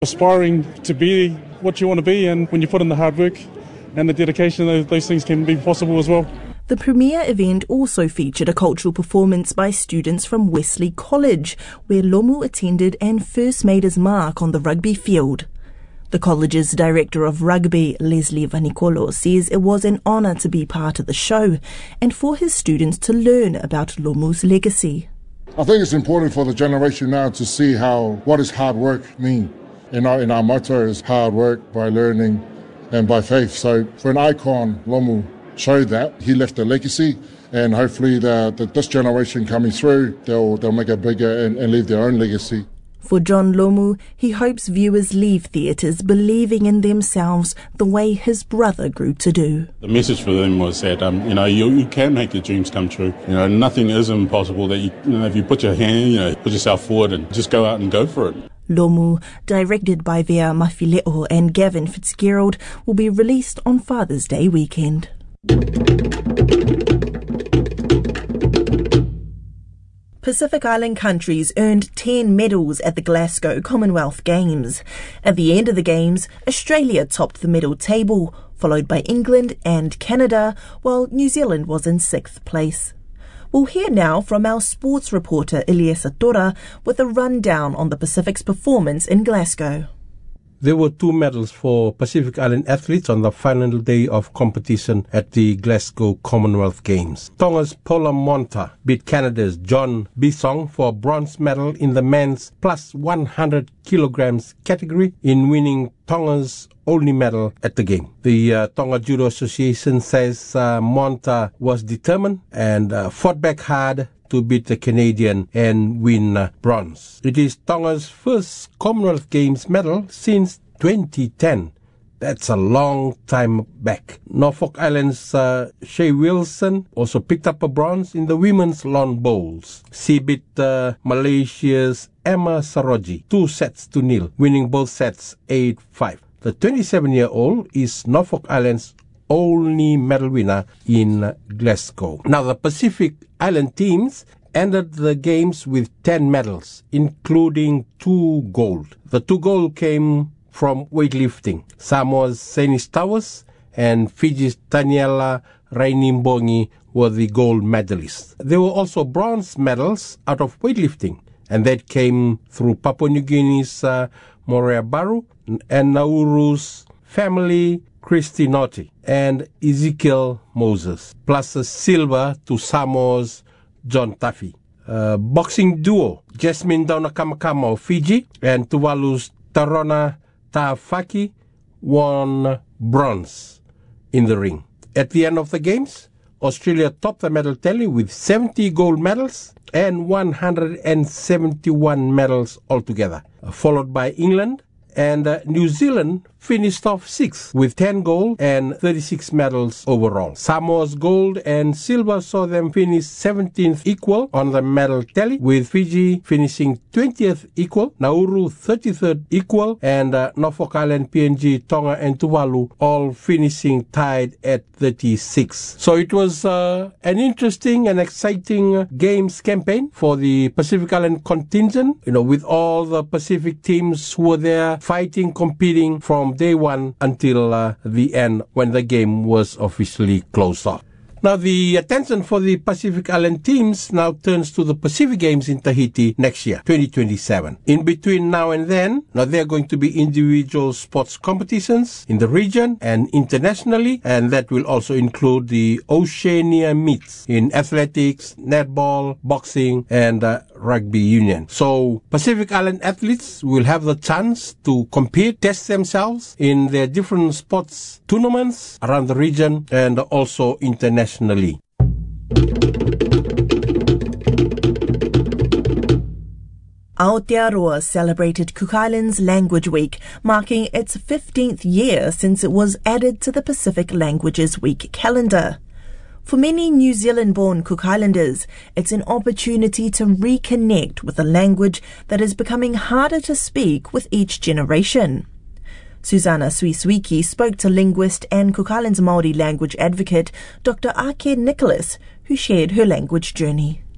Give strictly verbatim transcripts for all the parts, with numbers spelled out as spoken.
Aspiring to be what you want to be, and when you put in the hard work and the dedication, those, those things can be possible as well. The premier event also featured a cultural performance by students from Wesley College, where Lomu attended and first made his mark on the rugby field. The college's director of rugby, Leslie Vanikolo, says it was an honour to be part of the show and for his students to learn about Lomu's legacy. I think it's important for the generation now to see how what does hard work mean. And our, and our motto is hard work by learning and by faith. So for an icon, Lomu showed that. He left a legacy, and hopefully the, the, this generation coming through, they'll, they'll make it bigger and, and leave their own legacy. For John Lomu, he hopes viewers leave theatres believing in themselves the way his brother grew to do. The message for them was that um, you know you, you can make your dreams come true. You know nothing is impossible. That you, you know if you put your hand, you know put yourself forward and just go out and go for it. Lomu, directed by Vea Mafileo and Gavin Fitzgerald, will be released on Father's Day weekend. Pacific Island countries earned ten medals at the Glasgow Commonwealth Games. At the end of the Games, Australia topped the medal table, followed by England and Canada, while New Zealand was in sixth place. We'll hear now from our sports reporter Eliesa Tora with a rundown on the Pacific's performance in Glasgow. There were two medals for Pacific Island athletes on the final day of competition at the Glasgow Commonwealth Games. Tonga's Paula Monta beat Canada's John Bisong for a bronze medal in the men's plus one hundred kilograms category in winning Tonga's only medal at the game. The uh, Tonga Judo Association says uh, Monta was determined and uh, fought back hard to beat the Canadian and win uh, bronze. It is Tonga's first Commonwealth Games medal since twenty ten. That's a long time back. Norfolk Island's uh, Shay Wilson also picked up a bronze in the women's lawn bowls. She beat uh, Malaysia's Emma Saroji two sets to nil, winning both sets eight five. The twenty-seven-year-old is Norfolk Island's only medal winner in Glasgow. Now, the Pacific Island teams ended the games with ten medals, including two gold. The two gold came from weightlifting. Samoa's Senis Towers and Fiji's Daniela Rainimbongi were the gold medalists. There were also bronze medals out of weightlifting, and that came through Papua New Guinea's uh, Morea Baru and Nauru's family Christy Naughty and Ezekiel Moses, plus a silver to Samoa's John Taffy. Uh, boxing duo Jasmine Daunakamakama of Fiji and Tuvalu's Tarona Taafaki won bronze in the ring. At the end of the games, Australia topped the medal tally with seventy gold medals and one hundred seventy-one medals altogether, followed by England, and uh, New Zealand finished off sixth with ten gold and thirty-six medals overall. Samoa's gold and silver saw them finish seventeenth equal on the medal tally, with Fiji finishing twentieth equal, Nauru thirty-third equal, and uh, Norfolk Island, P N G, Tonga and Tuvalu all finishing tied at thirty-six. So it was uh, an interesting and exciting games campaign for the Pacific Island contingent, you know, with all the Pacific teams who were there fighting, competing from day one until uh, the end when the game was officially closed off. Now, the attention for the Pacific Island teams now turns to the Pacific Games in Tahiti next year, twenty twenty-seven. In between now and then, now there are going to be individual sports competitions in the region and internationally, and that will also include the Oceania meets in athletics, netball, boxing, and uh, rugby union. So Pacific Island athletes will have the chance to compete, test themselves in their different sports tournaments around the region and also internationally. Aotearoa celebrated Cook Islands Language Week, marking its fifteenth year since it was added to the Pacific Languages Week calendar. For many New Zealand-born Cook Islanders, it's an opportunity to reconnect with a language that is becoming harder to speak with each generation. Susanna Suisuiki spoke to linguist and Cook Islands Māori language advocate Doctor Ake Nicholas, who shared her language journey.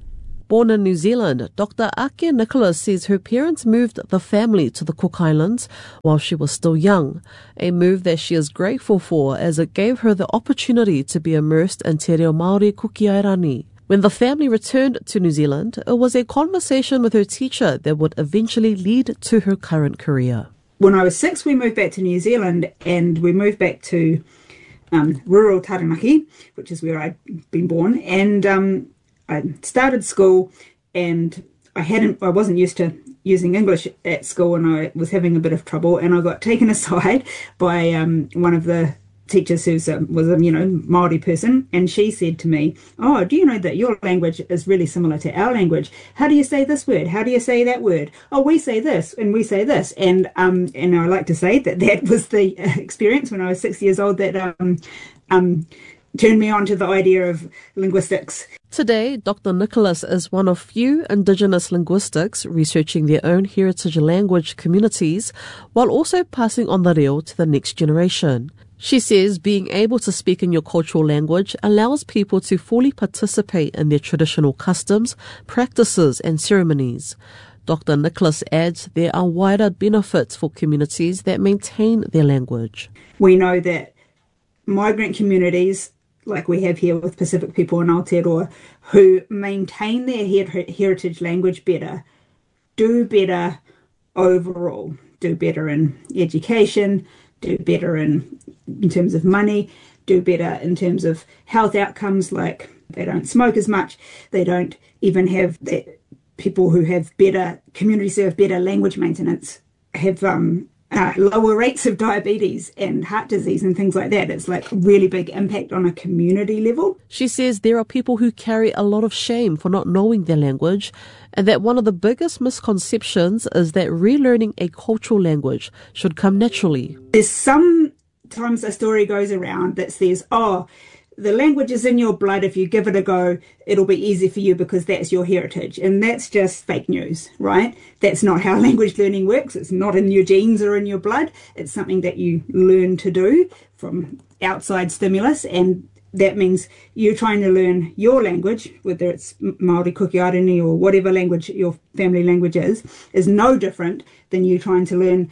Born in New Zealand, Doctor Ake Nicholas says her parents moved the family to the Cook Islands while she was still young, a move that she is grateful for as it gave her the opportunity to be immersed in Te Reo Māori Kukiairani. When the family returned to New Zealand, it was a conversation with her teacher that would eventually lead to her current career. When I was six, we moved back to New Zealand, and we moved back to um, rural Taranaki, which is where I'd been born, and um, I started school, and I hadn't, I wasn't used to using English at school, and I was having a bit of trouble, and I got taken aside by um, one of the teachers who was a, you know, Māori person, and she said to me, "Oh, do you know that your language is really similar to our language? How do you say this word? How do you say that word? Oh, we say this, and we say this." And um, and I like to say that that was the experience when I was six years old that um, um, turned me on to the idea of linguistics. Today, Doctor Nicholas is one of few Indigenous linguistics researching their own heritage language communities while also passing on the reo to the next generation. She says being able to speak in your cultural language allows people to fully participate in their traditional customs, practices and ceremonies. Doctor Nicholas adds there are wider benefits for communities that maintain their language. We know that migrant communities, like we have here with Pacific people in Aotearoa, who maintain their her- heritage language better, do better overall, do better in education, do better in in terms of money, do better in terms of health outcomes, like they don't smoke as much, they don't even have the, people who have better, communities who have better language maintenance, have um, uh, lower rates of diabetes and heart disease and things like that. It's like really big impact on a community level. She says there are people who carry a lot of shame for not knowing their language, and that one of the biggest misconceptions is that relearning a cultural language should come naturally. There's sometimes a story goes around that says, oh, the language is in your blood. If you give it a go, it'll be easy for you because that's your heritage. And that's just fake news, right? That's not how language learning works. It's not in your genes or in your blood. It's something that you learn to do from outside stimulus, and that means you're trying to learn your language, whether it's Māori Kukiairani or whatever language your family language is, is no different than you trying to learn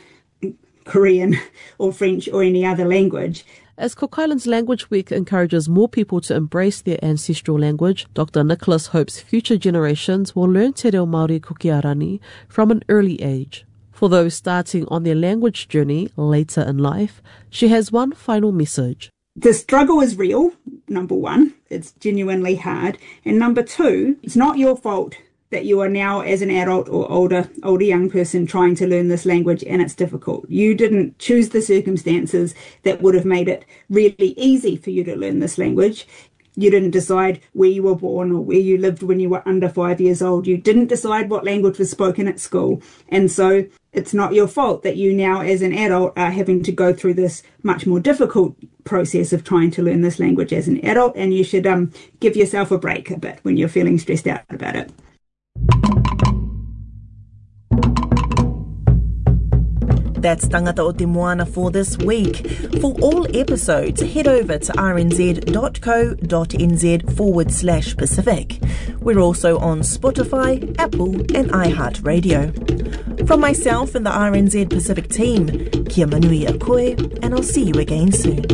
Korean or French or any other language. As Cook Islands Language Week encourages more people to embrace their ancestral language, Doctor Nicholas hopes future generations will learn Te Reo Māori Kukiairani from an early age. For those starting on their language journey later in life, she has one final message. The struggle is real, number one. It's genuinely hard. And number two, it's not your fault that you are now, as an adult or older, older young person, trying to learn this language and it's difficult. You didn't choose the circumstances that would have made it really easy for you to learn this language. You didn't decide where you were born or where you lived when you were under five years old. You didn't decide what language was spoken at school. And so it's not your fault that you now, as an adult, are having to go through this much more difficult process of trying to learn this language as an adult. And you should um, give yourself a break a bit when you're feeling stressed out about it. That's Tangata o Te Moana for this week. For all episodes, head over to rnz.co.nz forward slash Pacific. We're also on Spotify, Apple and iHeartRadio. From myself and the R N Z Pacific team, kia manui a koe, and I'll see you again soon.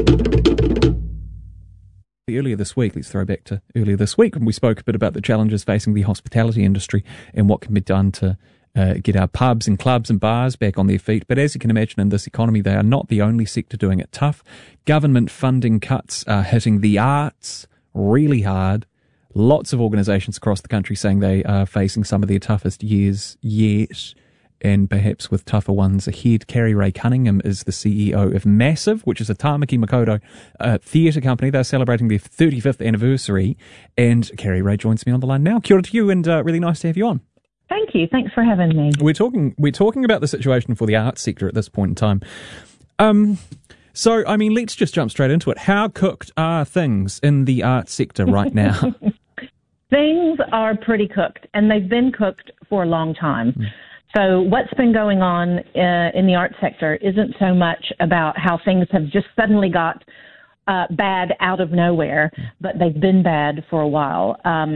Earlier this week, let's throw back to earlier this week, when we spoke a bit about the challenges facing the hospitality industry and what can be done to uh, get our pubs and clubs and bars back on their feet. But as you can imagine, in this economy, they are not the only sector doing it tough. Government funding cuts are hitting the arts really hard. Lots of organisations across the country saying they are facing some of their toughest years yet, and perhaps with tougher ones ahead. Carrie Ray Cunningham is the C E O of Massive, which is a Tāmaki Makaurau uh, theatre company. They're celebrating their thirty-fifth anniversary, and Carrie Ray joins me on the line now. Kia ora to you, and uh, really nice to have you on. Thank you. Thanks for having me. We're talking we're talking about the situation for the arts sector at this point in time. Um, so, I mean, let's just jump straight into it. How cooked are things in the arts sector right now? Things are pretty cooked, and they've been cooked for a long time. Mm. So what's been going on uh, in the arts sector isn't so much about how things have just suddenly got uh, bad out of nowhere, but they've been bad for a while. Um,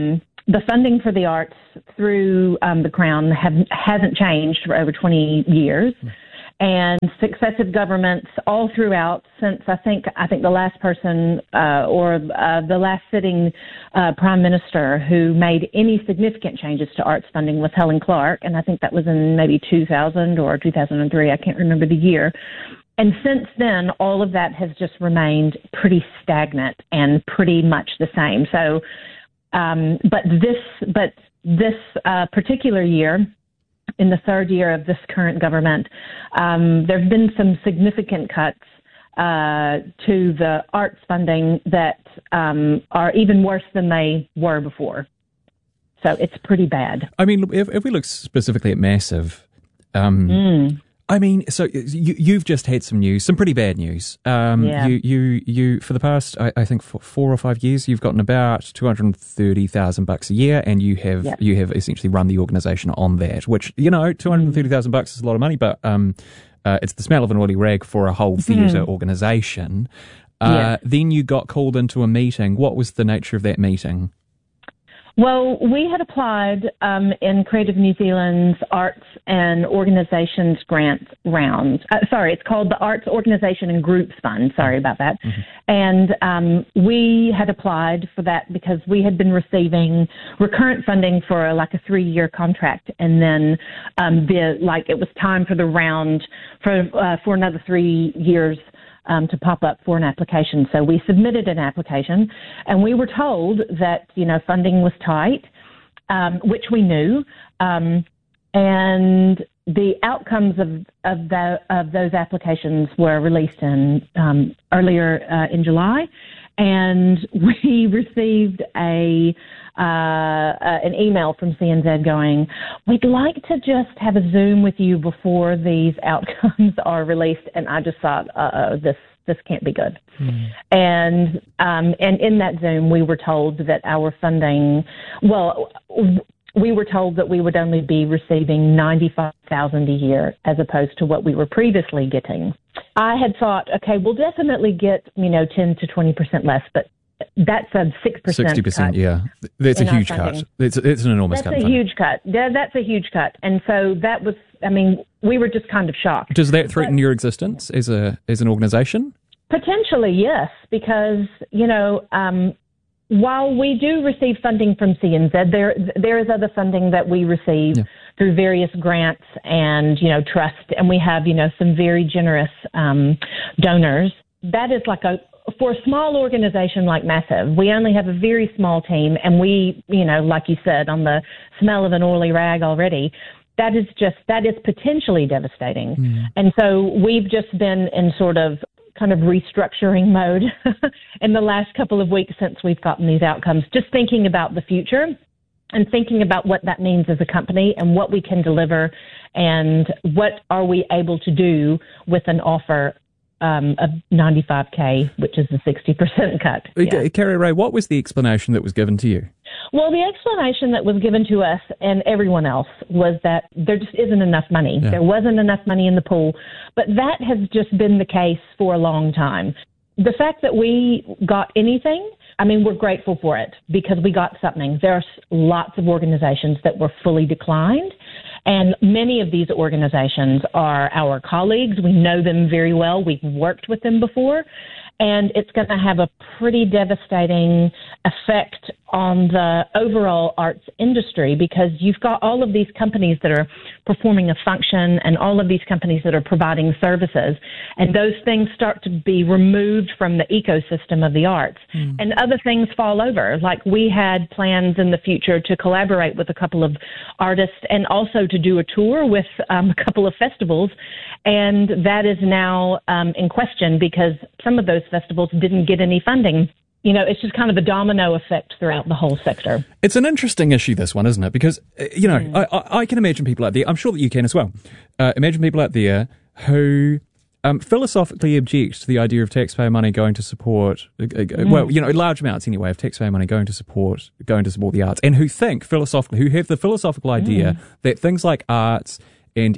the funding for the arts through um, the Crown have, hasn't changed for over twenty years. And successive governments all throughout, since I think I think the last person uh, or uh, the last sitting uh, prime minister who made any significant changes to arts funding was Helen Clark, and I think that was in maybe two thousand or two thousand three. I can't remember the year. And since then, all of that has just remained pretty stagnant and pretty much the same. So, um, but this, but this uh, particular year, in the third year of this current government, um, there have been some significant cuts uh, to the arts funding that um, are even worse than they were before. So it's pretty bad. I mean, if, if we look specifically at Massive, um, mm. I mean, so you, you've just had some news, some pretty bad news. Um, yeah. You, you, you, for the past, I, I think, for four or five years, you've gotten about two hundred thirty thousand bucks a year, and you have yep. you have essentially run the organisation on that. Which, you know, two hundred thirty thousand bucks is a lot of money, but um, uh, it's the smell of an oily rag for a whole theatre mm. organisation. Uh, yeah. Then you got called into a meeting. What was the nature of that meeting? Well, we had applied um, in Creative New Zealand's Arts and Organisations Grant round. Uh, sorry, it's called the Arts Organisation and Groups Fund. Sorry about that. Mm-hmm. And um, we had applied for that because we had been receiving recurrent funding for a, like a three-year contract, and then um, the like it was time for the round for uh, for another three years. Um, to pop up for an application. So we submitted an application, and we were told that, you know, funding was tight, um, which we knew, um, and the outcomes of of, the, of those applications were released in um, earlier uh, in July, and we received a uh, uh, an email from C N Z going, "We'd like to just have a Zoom with you before these outcomes are released." And I just thought, uh, this this can't be good. Mm. And um, and in that Zoom, we were told that our funding, well, we were told that we would only be receiving ninety-five thousand dollars a year as opposed to what we were previously getting. I had thought, okay, we'll definitely get, you know, ten to twenty percent less, but that's a six percent sixty percent, cut. Yeah. That's a huge cut. It's, it's an enormous that's cut. That's a huge cut. Yeah, that's a huge cut. And so that was, I mean, we were just kind of shocked. Does that threaten but, your existence as a as an organisation? Potentially, yes, because, you know, um, while we do receive funding from C N Z, there there is other funding that we receive yeah. through various grants and, you know, trust, and we have, you know, some very generous um, donors. That is like a, for a small organization like Massive, we only have a very small team, and we, you know, like you said, on the smell of an oily rag already, that is just, that is potentially devastating. Mm. And so we've just been in sort of kind of restructuring mode in the last couple of weeks since we've gotten these outcomes, just thinking about the future and thinking about what that means as a company and what we can deliver and what are we able to do with an offer um, of ninety-five K, which is a sixty percent cut. Yeah. Kerry Rae, what was the explanation that was given to you? Well, the explanation that was given to us and everyone else was that there just isn't enough money. Yeah. There wasn't enough money in the pool, but that has just been the case for a long time. The fact that we got anything, I mean, we're grateful for it because we got something. There are lots of organizations that were fully declined, and many of these organizations are our colleagues. We know them very well. We've worked with them before, and it's going to have a pretty devastating effect on the overall arts industry because you've got all of these companies that are performing a function and all of these companies that are providing services, and those things start to be removed from the ecosystem of the arts, mm. and other things fall over. Like we had plans in the future to collaborate with a couple of artists and also to do a tour with um, a couple of festivals, and that is now um, in question because some of those festivals didn't get any funding. You know, it's just kind of a domino effect throughout the whole sector. It's an interesting issue, this one, isn't it? Because, you know, mm. I, I can imagine people out there, I'm sure that you can as well, uh, imagine people out there who um, philosophically object to the idea of taxpayer money going to support, uh, mm. well, you know, large amounts anyway of taxpayer money going to support, going to support the arts, and who think philosophically, who have the philosophical idea mm. that things like arts and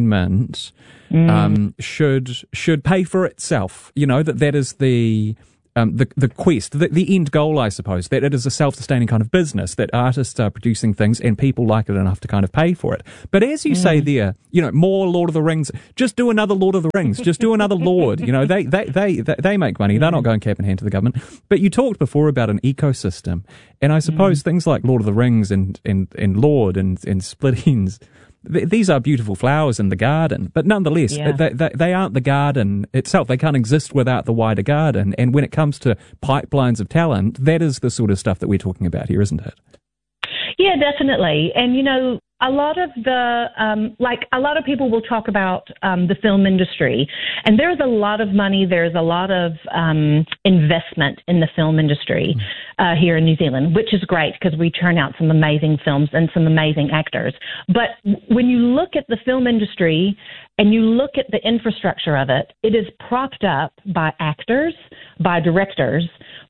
entertainment mm. um, should should pay for itself. You know, that that is the... um, the the quest, the, the end goal, I suppose, that it is a self-sustaining kind of business, that artists are producing things and people like it enough to kind of pay for it. But as you mm. say there, you know, more Lord of the Rings, just do another Lord of the Rings, just do another Lord. You know, they they they they, they make money. They're not going cap in hand to the government. But you talked before about an ecosystem, and I suppose mm. things like Lord of the Rings and and, and Lord and, and Split Ends, th- these are beautiful flowers in the garden, but nonetheless, yeah. they, they, they aren't the garden itself. They can't exist without the wider garden. And when it comes to pipelines of talent, that is the sort of stuff that we're talking about here, isn't it? Yeah, definitely. And, you know, a lot of the, um, like a lot of people will talk about um, the film industry, and there's a lot of money, there's a lot of um, investment in the film industry uh, here in New Zealand, which is great because we turn out some amazing films and some amazing actors. But when you look at the film industry and you look at the infrastructure of it, it is propped up by actors, by directors,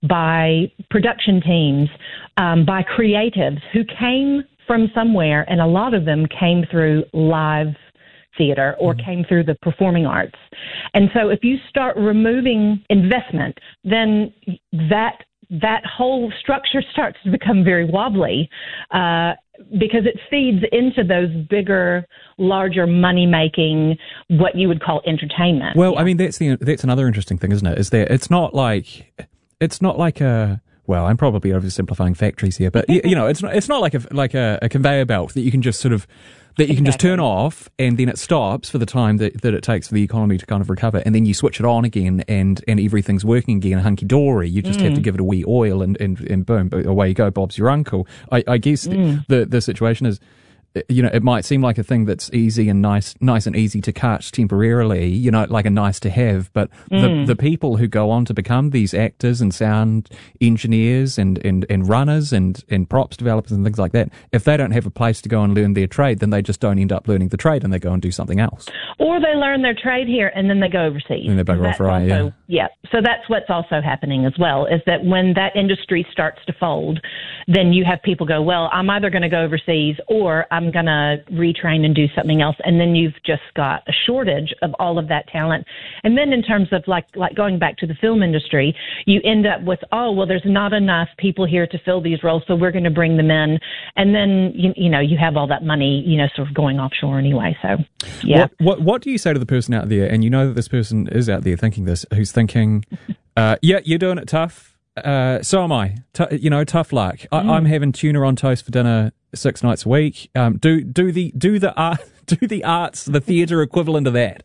by production teams, um, by creatives who came from somewhere, and a lot of them came through live theater or mm-hmm. came through the performing arts. And so if you start removing investment, then that that whole structure starts to become very wobbly uh, because it feeds into those bigger, larger money-making, what you would call entertainment. Well, yeah. I mean, that's the that's another interesting thing, isn't it? Is that it's not like it's not like a Well, I'm probably oversimplifying factories here, but you, you know, it's not it's not like a like a, a conveyor belt that you can just sort of that you can exactly. just turn off and then it stops for the time that, that it takes for the economy to kind of recover, and then you switch it on again and, and everything's working again hunky dory. You just mm. have to give it a wee oil and, and, and boom, away you go. Bob's your uncle. I, I guess mm. the the situation is, you know, it might seem like a thing that's easy and nice, nice and easy to cut temporarily, you know, like a nice to have. But mm. the the people who go on to become these actors and sound engineers and, and, and runners and, and props developers and things like that, if they don't have a place to go and learn their trade, then they just don't end up learning the trade and they go and do something else. Or they learn their trade here and then they go overseas. And they bugger off, right? Yeah. Yeah. So that's what's also happening as well, is that when that industry starts to fold, then you have people go, well, I'm either going to go overseas or I'm going to retrain and do something else. And then you've just got a shortage of all of that talent. And then in terms of like, like going back to the film industry, you end up with, oh, well, there's not enough people here to fill these roles, so we're going to bring them in. And then, you, you know, you have all that money, you know, sort of going offshore anyway. So, yeah. What, what, what do you say to the person out there, and you know that this person is out there thinking this, who's thinking, uh, yeah, you're doing it tough. Uh, so am I. T- you know, tough luck. I- mm. I'm having tuna on toast for dinner six nights a week. Um, do do the do the art do the arts the theatre equivalent of that?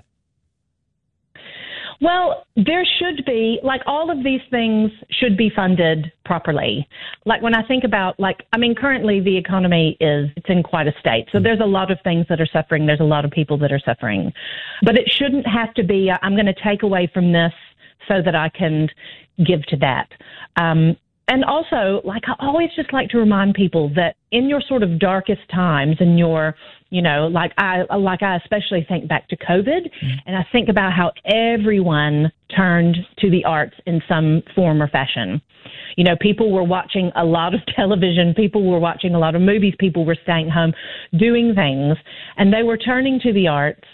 Well, there should be, like, all of these things should be funded properly. Like, when I think about, like, I mean, currently the economy is, it's in quite a state. So there's a lot of things that are suffering. There's a lot of people that are suffering. But it shouldn't have to be, uh, I'm going to take away from this so that I can give to that. Um, and also, like, I always just like to remind people that in your sort of darkest times, in your, you know, like I, like I especially think back to COVID, mm-hmm. and I think about how everyone turned to the arts in some form or fashion. You know, people were watching a lot of television, people were watching a lot of movies, people were staying home doing things, and they were turning to the arts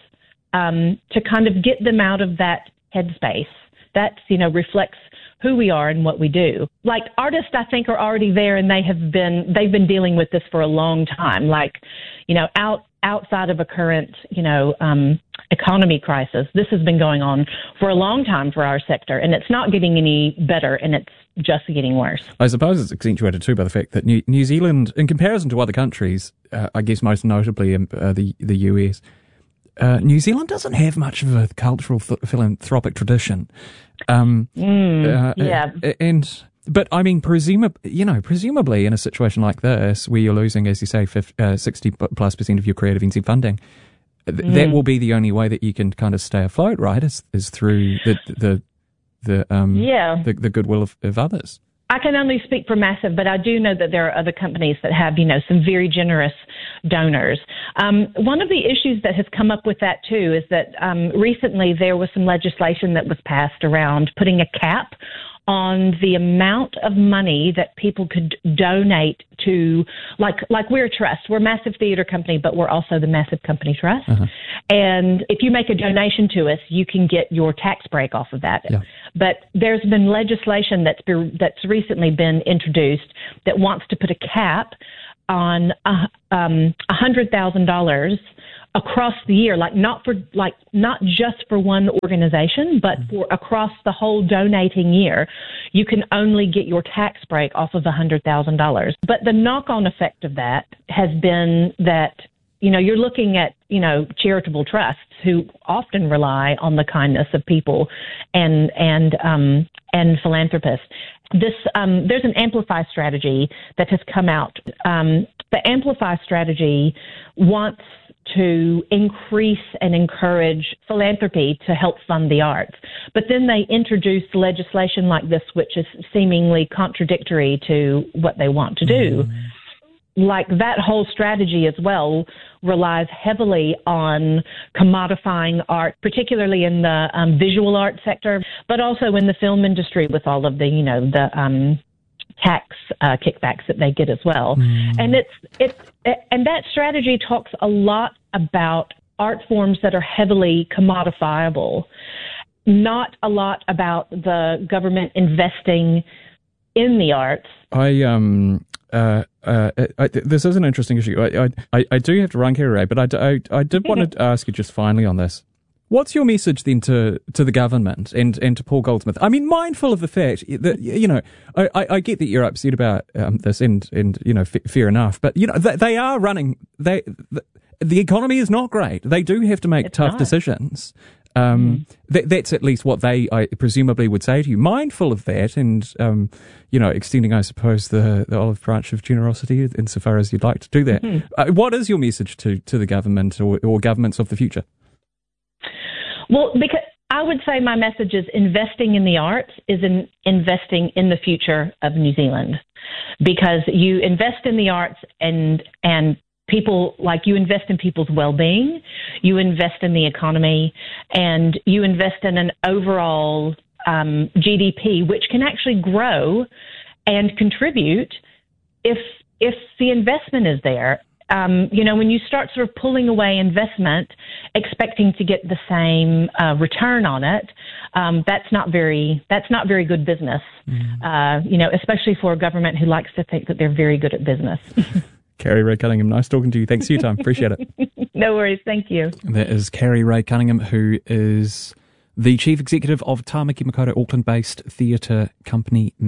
um, to kind of get them out of that headspace. That, you know, reflects who we are and what we do. Like, artists, I think, are already there, and they have been, they've been dealing with this for a long time. Like, you know, out, outside of a current, you know, um, economy crisis, this has been going on for a long time for our sector, and it's not getting any better, and it's just getting worse. I suppose it's accentuated too by the fact that New, New Zealand, in comparison to other countries, uh, I guess most notably in, uh, the, the U S, Uh, New Zealand doesn't have much of a cultural th- philanthropic tradition. Um, mm, uh, yeah. And, but I mean, presumably, you know, presumably in a situation like this, where you're losing, as you say, fifty, uh, sixty plus percent of your creative N Z funding, th- mm. that will be the only way that you can kind of stay afloat, right? Is, is through the, the, the, um, yeah. the, the goodwill of, of others. I can only speak for Massive, but I do know that there are other companies that have, you know, some very generous donors. Um, one of the issues that has come up with that, too, is that um, recently there was some legislation that was passed around putting a cap on the amount of money that people could donate to, like like we're a trust. We're a Massive theater company, but we're also the Massive Company Trust. Uh-huh. And if you make a donation to us, you can get your tax break off of that. Yeah. But there's been legislation that's been, that's recently been introduced that wants to put a cap on uh, um, one hundred thousand dollars across the year, like not for like not just for one organization, but for across the whole donating year. You can only get your tax break off of one hundred thousand dollars. But the knock-on effect of that has been that, you know, you're looking at, you know, charitable trusts who often rely on the kindness of people and and um, and philanthropists. This um, there's an Amplify strategy that has come out. Um, the Amplify strategy wants to increase and encourage philanthropy to help fund the arts. But then they introduce legislation like this, which is seemingly contradictory to what they want to do. Mm. Like that whole strategy as well relies heavily on commodifying art, particularly in the um, visual art sector, but also in the film industry with all of the, you know, the um, tax uh, kickbacks that they get as well. Mm. And it's it's and that strategy talks a lot about art forms that are heavily commodifiable, not a lot about the government investing in the arts. I um uh, uh I, this is an interesting issue. I I, I do have to run, Kerry Rae, but I, I, I did want to ask you just finally on this. What's your message then to, to the government and, and to Paul Goldsmith? I mean, mindful of the fact that, you know, I, I get that you're upset about um, this and, and, you know, f- fair enough, but, you know, they, they are running, they, the, the economy is not great. They do have to make it's tough not. decisions. Um, mm. th- that's at least what they, I presumably would say to you. Mindful of that and, um, you know, extending, I suppose, the, the olive branch of generosity insofar as you'd like to do that. Mm-hmm. Uh, what is your message to, to the government or, or governments of the future? Well, because I would say my message is investing in the arts is in investing in the future of New Zealand, because you invest in the arts and and people, like you invest in people's well-being, you invest in the economy, and you invest in an overall um, G D P, which can actually grow and contribute if if the investment is there. Um, you know, when you start sort of pulling away investment, expecting to get the same uh, return on it, um, that's not very that's not very good business. Mm. Uh, you know, especially for a government who likes to think that they're very good at business. Kerry Rae Cunningham, nice talking to you. Thanks for your time. Appreciate it. No worries. Thank you. That is Kerry Rae Cunningham, who is the Chief Executive of Tāmaki Makaurau, Auckland-based theatre company